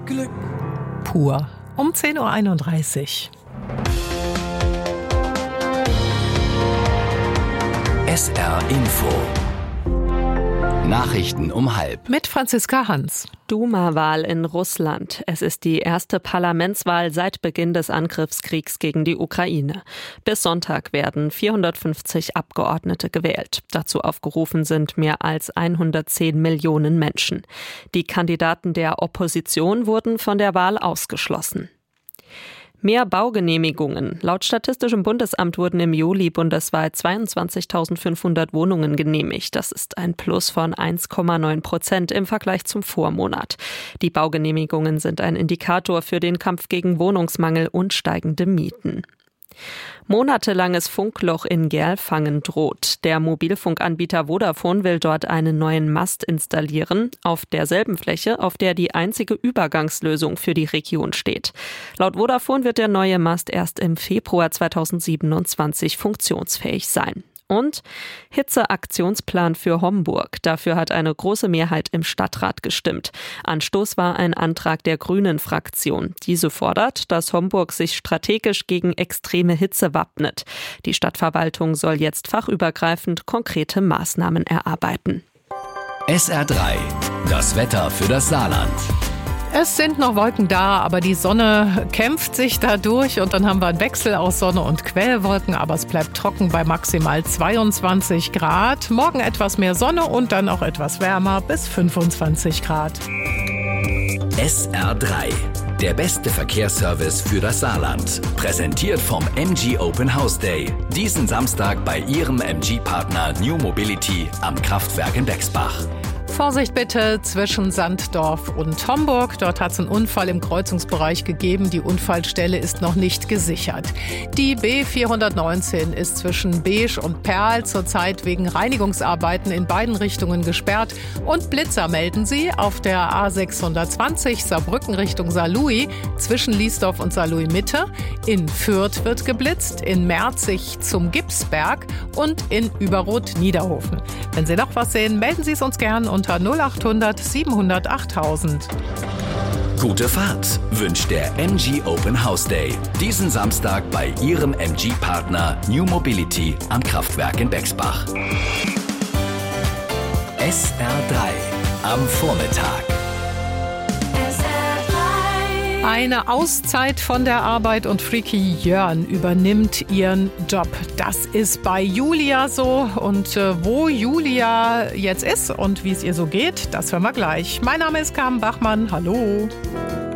Glück pur. Um 10.31 Uhr. SR Info. Nachrichten um 12:30. Mit Franziska Hans. Duma-Wahl in Russland. Es ist die erste Parlamentswahl seit Beginn des Angriffskriegs gegen die Ukraine. Bis Sonntag werden 450 Abgeordnete gewählt. Dazu aufgerufen sind mehr als 110 Millionen Menschen. Die Kandidaten der Opposition wurden von der Wahl ausgeschlossen. Mehr Baugenehmigungen. Laut Statistischem Bundesamt wurden im Juli bundesweit 22.500 Wohnungen genehmigt. Das ist ein Plus von 1,9% im Vergleich zum Vormonat. Die Baugenehmigungen sind ein Indikator für den Kampf gegen Wohnungsmangel und steigende Mieten. Monatelanges Funkloch in Gerlfangen droht. Der Mobilfunkanbieter Vodafone will dort einen neuen Mast installieren, auf derselben Fläche, auf der die einzige Übergangslösung für die Region steht. Laut Vodafone wird der neue Mast erst im Februar 2027 funktionsfähig sein. Und Hitzeaktionsplan für Homburg. Dafür hat eine große Mehrheit im Stadtrat gestimmt. Anstoß war ein Antrag der Grünen-Fraktion. Diese fordert, dass Homburg sich strategisch gegen extreme Hitze wappnet. Die Stadtverwaltung soll jetzt fachübergreifend konkrete Maßnahmen erarbeiten. SR3. Das Wetter für das Saarland. Es sind noch Wolken da, aber die Sonne kämpft sich da durch und dann haben wir einen Wechsel aus Sonne und Quellwolken, aber es bleibt trocken bei maximal 22 Grad. Morgen etwas mehr Sonne und dann auch etwas wärmer bis 25 Grad. SR3. Der beste Verkehrsservice für das Saarland. Präsentiert vom MG Open House Day. Diesen Samstag bei Ihrem MG-Partner New Mobility am Kraftwerk in Bexbach. Vorsicht bitte zwischen Sanddorf und Homburg. Dort hat es einen Unfall im Kreuzungsbereich gegeben. Die Unfallstelle ist noch nicht gesichert. Die B419 ist zwischen Beesch und Perl zurzeit wegen Reinigungsarbeiten in beiden Richtungen gesperrt. Und Blitzer melden sie auf der A620 Saarbrücken Richtung Saarlouis zwischen Liesdorf und Saarlouis Mitte. In Fürth wird geblitzt, in Merzig zum Gipsberg und in Überroth Niederhofen. Wenn Sie noch was sehen, melden Sie es uns gern unter 0800 700 8000. Gute Fahrt wünscht der MG Open House Day. Diesen Samstag bei Ihrem MG-Partner New Mobility am Kraftwerk in Bexbach. SR3 am Vormittag. Eine Auszeit von der Arbeit und Freaky Jörn übernimmt ihren Job. Das ist bei Julia so. Und wo Julia jetzt ist und wie es ihr so geht, das hören wir gleich. Mein Name ist Carmen Bachmann. Hallo.